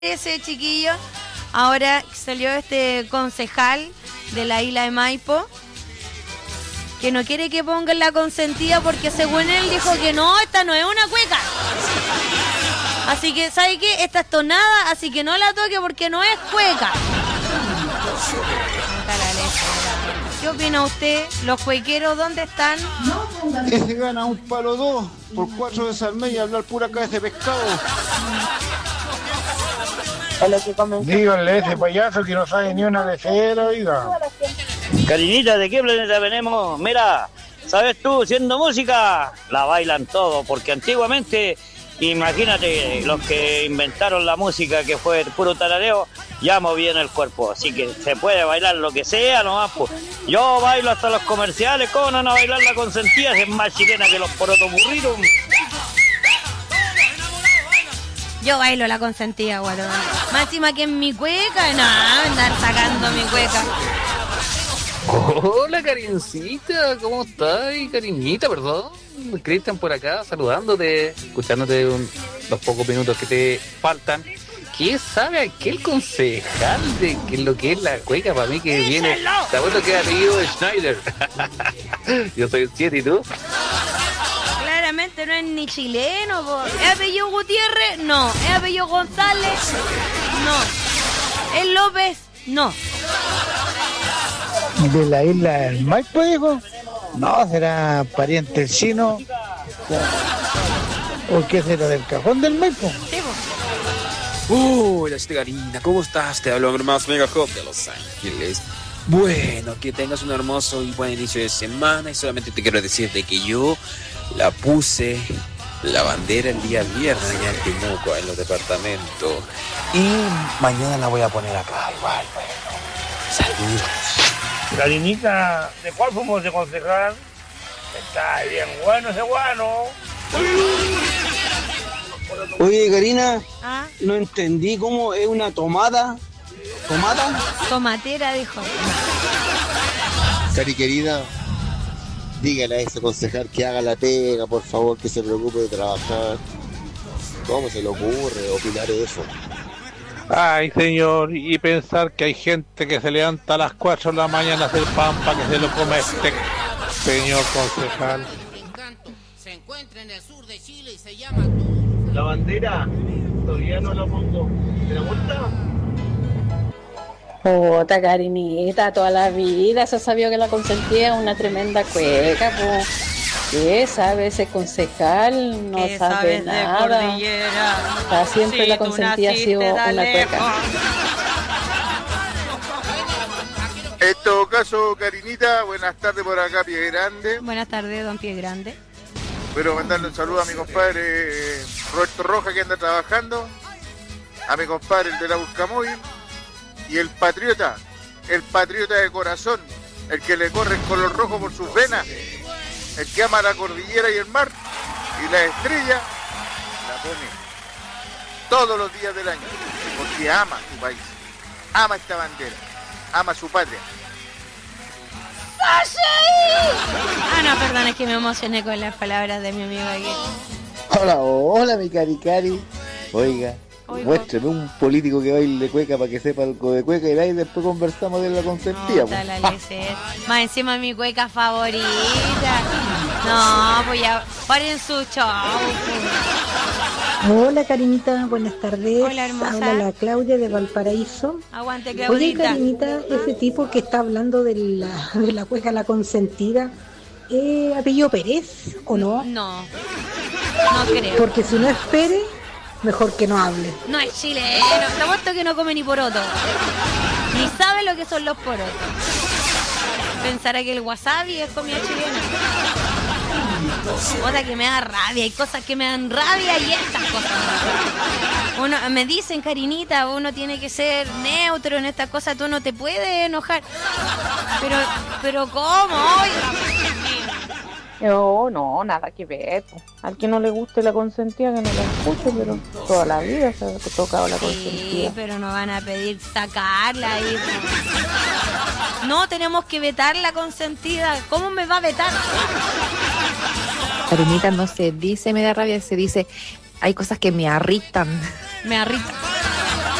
ese chiquillo, ahora salió este concejal de la isla de Maipo que no quiere que pongan la consentida porque según él dijo que no, esta no es una cueca. Así que, ¿sabe qué? Esta es tonada, así que no la toque porque no es cueca. ¿Qué opina usted? ¿Los cuequeros dónde están? Que se gana un palo 2 por 4 de salmón y hablar pura cabeza de pescado. Díganle a ese payaso que no sabe ni una de cero, oiga. Carinita, ¿de qué planeta venimos? Mira, ¿sabes tú? Siendo música, la bailan todo, porque antiguamente, imagínate, los que inventaron la música, que fue puro tarareo, ya movían el cuerpo, así que se puede bailar lo que sea nomás, pues. Yo bailo hasta los comerciales, ¿cómo no van a bailar la consentida? Es más chilena que los porotos burritos. Yo bailo la consentida, guarón. Máxima que en mi cueca, no, andar sacando mi cueca. Hola, Karincita, ¿cómo estás? Cariñita, perdón. Cristian por acá, saludándote, escuchándote los pocos minutos que te faltan. ¿Qué sabe aquel concejal de que lo que es la cueca para mí que viene? Te acuerdo que es apellido de Schneider. Yo soy el 7, ¿y tú? Claramente no es ni chileno, po. ¿Es apellido Gutiérrez? No. ¿Es apellido González? No. ¿Es López? No. ¿De la isla del Maipo, dijo? No, será pariente del chino. ¿O qué será del cajón del Maipo? Sí, po. Hola, Karina, ¿cómo estás? Te hablo más Mega Hop de Los Ángeles. Bueno, que tengas un hermoso y buen inicio de semana y solamente te quiero decir de que yo la puse la bandera el día viernes allá en Temuco, en los departamentos, y mañana la voy a poner acá igual. Bueno, saludos. Carinita, ¿de cuál fuimos de concejal? Está bien bueno ese guano. Oye, Karina, ¿Ah? no entendí cómo es una tomada. ¿Tomada? Tomatera, dijo. Cari querida, dígale a ese concejal que haga la pega, por favor, que se preocupe de trabajar. ¿Cómo se le ocurre opinar eso? Ay, señor, y pensar que hay gente que se levanta a las 4 de la mañana a hacer pan para que se lo coma este señor concejal. Se encuentra en el sur de Chile y se llama... La bandera, todavía no la pongo. ¿Te la vuelta? Puta, Carinita, toda la vida se sabía que la consentía es una tremenda cueca, po. ¿Qué sabe ese concejal? No sabe nada. Siempre la consentía ha sido una cueca. En todo caso, Karinita, buenas tardes por acá, Pie Grande. Buenas tardes, don Pie Grande. Quiero mandarle un saludo a mi compadre Roberto Roja, que anda trabajando, a mi compadre el de la Buscamóvil, y el patriota de corazón, el que le corre el color rojo por sus venas, el que ama la cordillera y el mar, y la estrella la pone todos los días del año, porque ama su país, ama esta bandera, ama su patria. Ah, no, perdón, es que me emocioné con las palabras de mi amigo aquí. Hola, mi cari. Oiga, muéstrame un político que baile cueca para que sepa algo de cueca y ahí después conversamos de la consentida. Más encima mi cueca favorita. No, pues ya, paren su show. Hola, Carinita, buenas tardes. Hola, hermosa. Habla la Claudia de Valparaíso. Aguante, Oye, Claudita. Carinita, ese tipo que está hablando de la cueca La Consentida, ¿apellido Pérez o no? No creo. Porque si no es Pérez, mejor que no hable. No es chileno, te apuesto que no come ni poroto. Ni sabe lo que son los porotos. Pensará que el wasabi es comida chilena. Otra que me da rabia, hay cosas que me dan rabia y estas cosas. Me dicen, Carinita, uno tiene que ser neutro en estas cosas, tú no te puedes enojar. Pero ¿cómo? No, nada que ver. Al que no le guste la consentida, que no la escuche, pero toda la vida se ha tocado la consentida. Sí, pero no van a pedir sacarla ahí. No, tenemos que vetar la consentida. ¿Cómo me va a vetar? Carinita, no se dice me da rabia, se dice hay cosas que me irritan. Me irrita.